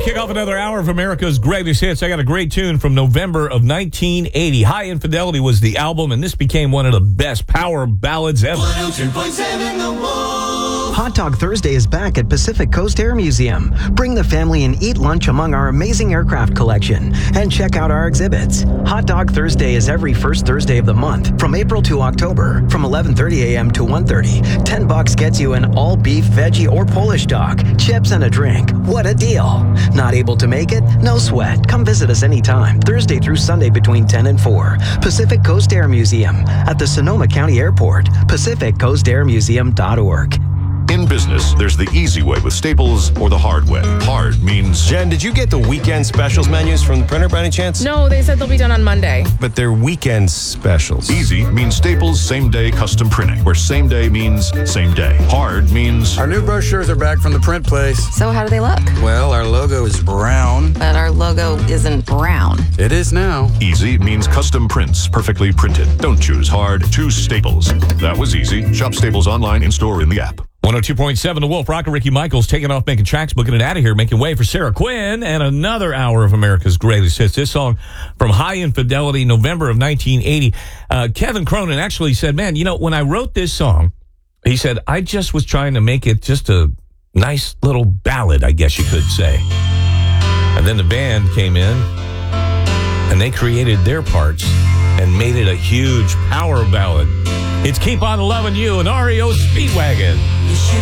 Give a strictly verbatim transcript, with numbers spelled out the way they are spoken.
kick off another hour of America's Greatest Hits. I got a great tune from November of nineteen eighty. High Infidelity was the album, and this became one of the best power ballads ever. one oh two point seven The Wolf. Hot Dog Thursday is back at Pacific Coast Air Museum. Bring the family and eat lunch among our amazing aircraft collection and check out our exhibits. Hot Dog Thursday is every first Thursday of the month from April to October from eleven thirty a.m. to one thirty. ten bucks gets you an all-beef, veggie, or Polish dog, chips, and a drink. What a deal. Not able to make it? No sweat. Come visit us anytime, Thursday through Sunday between ten and four. Pacific Coast Air Museum at the Sonoma County Airport. pacific coast air museum dot org. In business, there's the easy way with Staples or the hard way. Hard means... Jen, did you get the weekend specials menus from the printer by any chance? No, they said they'll be done on Monday. But they're weekend specials. Easy means Staples same-day custom printing, where same day means same day. Hard means... Our new brochures are back from the print place. So how do they look? Well, our logo is brown. But our logo isn't brown. It is now. Easy means custom prints, perfectly printed. Don't choose hard, choose Staples. That was easy. Shop Staples online, in-store, in the app. one oh two point seven The Wolf. Rocker Ricky Michaels taking off, making tracks, booking it out of here, making way for Sarah Quinn and another hour of America's Greatest Hits. This song from High Infidelity, November of nineteen eighty. Uh, Kevin Cronin actually said, man, you know, when I wrote this song, he said, I just was trying to make it just a nice little ballad, I guess you could say. And then the band came in and they created their parts and made it a huge power ballad. It's Keep On Loving You and R E O Speedwagon.